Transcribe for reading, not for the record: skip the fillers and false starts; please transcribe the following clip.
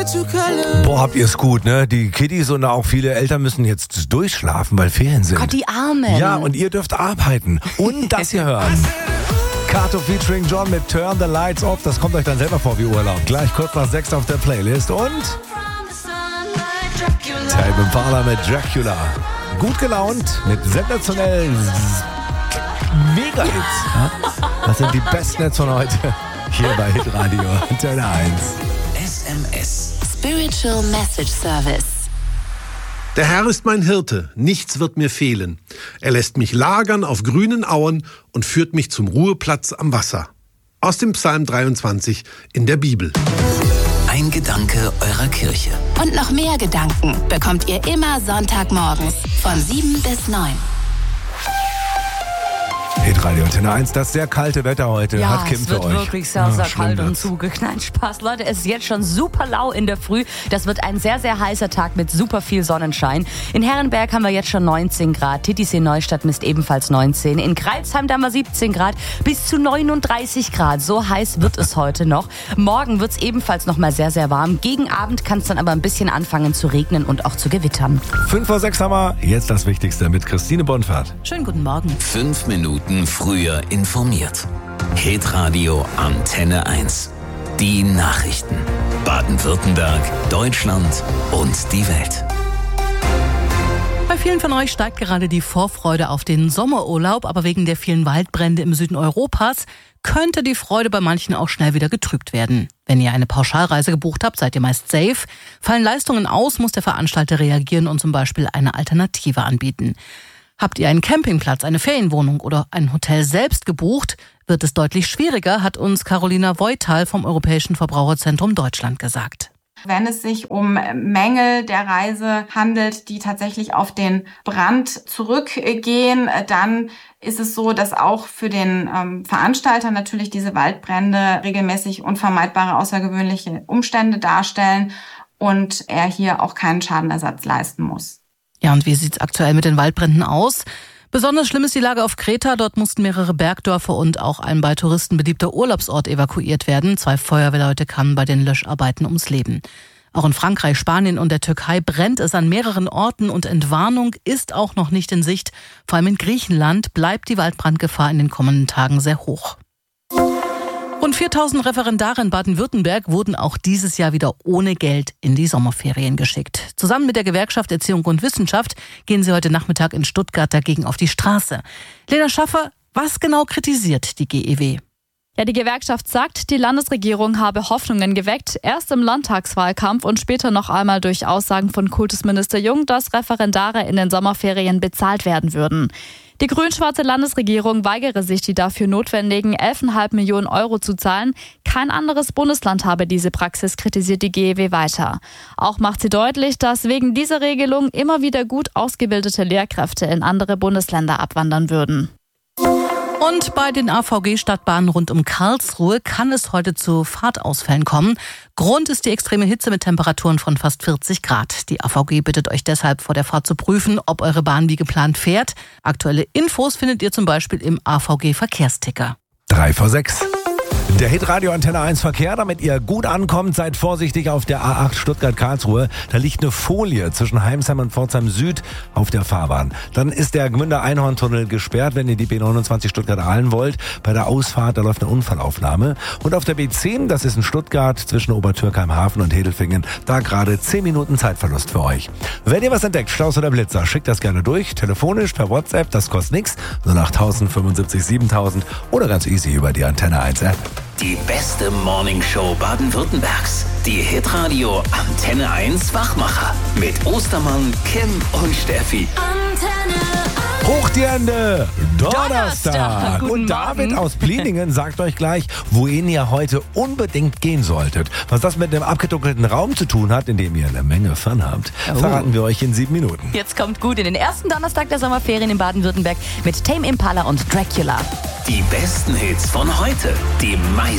Boah, habt ihr es gut, ne? Die Kiddies und auch viele Eltern müssen jetzt durchschlafen, weil Ferien sind. Gott, die Armen. Ja, und ihr dürft arbeiten und das hier hören. Kato featuring John mit Turn the Lights Off. Das kommt euch dann selber vor wie Urlaub. Gleich kurz nach 6 auf der Playlist. Und Tame Impala mit Dracula. Gut gelaunt mit sensationellen Mega-Hits. Das sind die besten Hits von heute. Hier bei Hitradio Antenne 1. SMS. Spiritual Message Service. Der Herr ist mein Hirte, nichts wird mir fehlen. Er lässt mich lagern auf grünen Auen und führt mich zum Ruheplatz am Wasser. Aus dem Psalm 23 in der Bibel. Ein Gedanke eurer Kirche. Und noch mehr Gedanken bekommt ihr immer Sonntagmorgens von 7 bis 9. Hitradio Antenne 1, das sehr kalte Wetter heute hat Kim für euch. Ja, es wird wirklich sehr, sehr schlimm kalt und wird's. zugeknallt. Spaß, Leute, es ist jetzt schon super lau in der Früh. Das wird ein sehr, sehr heißer Tag mit super viel Sonnenschein. In Herrenberg haben wir jetzt schon 19 Grad. Titisee Neustadt misst ebenfalls 19. In Kreilsheim da haben wir 17 Grad. Bis zu 39 Grad. So heiß wird es heute noch. Morgen wird es ebenfalls noch mal sehr, sehr warm. Gegen Abend kann es dann aber ein bisschen anfangen zu regnen und auch zu gewittern. 5:06 haben wir. Jetzt das Wichtigste mit Christine Bonfahrt. Schönen guten Morgen. 5 Minuten früher informiert. Hitradio Antenne 1. Die Nachrichten. Baden-Württemberg, Deutschland und die Welt. Bei vielen von euch steigt gerade die Vorfreude auf den Sommerurlaub, aber wegen der vielen Waldbrände im Süden Europas könnte die Freude bei manchen auch schnell wieder getrübt werden. Wenn ihr eine Pauschalreise gebucht habt, seid ihr meist safe. Fallen Leistungen aus, muss der Veranstalter reagieren und zum Beispiel eine Alternative anbieten. Habt ihr einen Campingplatz, eine Ferienwohnung oder ein Hotel selbst gebucht, wird es deutlich schwieriger, hat uns Carolina Voital vom Europäischen Verbraucherzentrum Deutschland gesagt. Wenn es sich um Mängel der Reise handelt, die tatsächlich auf den Brand zurückgehen, dann ist es so, dass auch für den Veranstalter natürlich diese Waldbrände regelmäßig unvermeidbare außergewöhnliche Umstände darstellen und er hier auch keinen Schadenersatz leisten muss. Ja, und wie sieht's aktuell mit den Waldbränden aus? Besonders schlimm ist die Lage auf Kreta. Dort mussten mehrere Bergdörfer und auch ein bei Touristen beliebter Urlaubsort evakuiert werden. 2 Feuerwehrleute kamen bei den Löscharbeiten ums Leben. Auch in Frankreich, Spanien und der Türkei brennt es an mehreren Orten und Entwarnung ist auch noch nicht in Sicht. Vor allem in Griechenland bleibt die Waldbrandgefahr in den kommenden Tagen sehr hoch. Rund 4.000 Referendare in Baden-Württemberg wurden auch dieses Jahr wieder ohne Geld in die Sommerferien geschickt. Zusammen mit der Gewerkschaft Erziehung und Wissenschaft gehen sie heute Nachmittag in Stuttgart dagegen auf die Straße. Lena Schaffer, was genau kritisiert die GEW? Ja, die Gewerkschaft sagt, die Landesregierung habe Hoffnungen geweckt, erst im Landtagswahlkampf und später noch einmal durch Aussagen von Kultusminister Jung, dass Referendare in den Sommerferien bezahlt werden würden. Die grün-schwarze Landesregierung weigere sich, die dafür notwendigen 11,5 Millionen Euro zu zahlen. Kein anderes Bundesland habe diese Praxis, kritisiert die GEW weiter. Auch macht sie deutlich, dass wegen dieser Regelung immer wieder gut ausgebildete Lehrkräfte in andere Bundesländer abwandern würden. Und bei den AVG-Stadtbahnen rund um Karlsruhe kann es heute zu Fahrtausfällen kommen. Grund ist die extreme Hitze mit Temperaturen von fast 40 Grad. Die AVG bittet euch deshalb vor der Fahrt zu prüfen, ob eure Bahn wie geplant fährt. Aktuelle Infos findet ihr zum Beispiel im AVG-Verkehrsticker. 5:03. Der Hitradio Antenne 1 Verkehr, damit ihr gut ankommt, seid vorsichtig auf der A8 Stuttgart-Karlsruhe. Da liegt eine Folie zwischen Heimsheim und Pforzheim Süd auf der Fahrbahn. Dann ist der Gmünder Einhorntunnel gesperrt, wenn ihr die B29 Stuttgart-Ahlen wollt. Bei der Ausfahrt, da läuft eine Unfallaufnahme. Und auf der B10, das ist in Stuttgart zwischen Obertürkheim-Hafen und Hedelfingen, da gerade 10 Minuten Zeitverlust für euch. Wenn ihr was entdeckt, Staus oder Blitzer, schickt das gerne durch, telefonisch, per WhatsApp, das kostet nichts, 08000 75 7000 oder ganz easy über die Antenne 1 App. Die beste Morningshow Baden-Württembergs. Die Hitradio Antenne 1 Wachmacher. Mit Ostermann, Kim und Steffi. Hoch die Hände! Donnerstag! Guten Und David Morgen. aus Pliningen sagt euch gleich, wohin ihr heute unbedingt gehen solltet. Was das mit dem abgedunkelten Raum zu tun hat, in dem ihr eine Menge Fun habt, verraten wir euch in 7 Minuten. Jetzt kommt gut in den ersten Donnerstag der Sommerferien in Baden-Württemberg mit Tame Impala und Dracula. Die besten Hits von heute. Die meisten